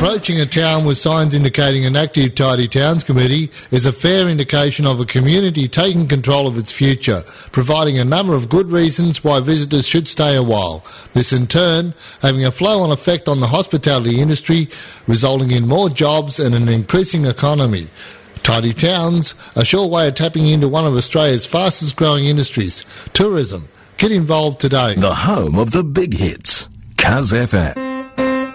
Approaching a town with signs indicating an active Tidy Towns committee is a fair indication of a community taking control of its future, providing a number of good reasons why visitors should stay a while. This in turn having a flow-on effect on the hospitality industry, resulting in more jobs and an increasing economy. Tidy Towns, a sure way of tapping into one of Australia's fastest growing industries, tourism. Get involved today. The home of the big hits, Kaz FM.